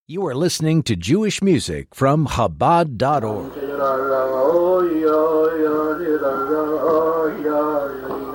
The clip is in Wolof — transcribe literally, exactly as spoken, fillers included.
You are listening to Jewish music from Chabad dot org.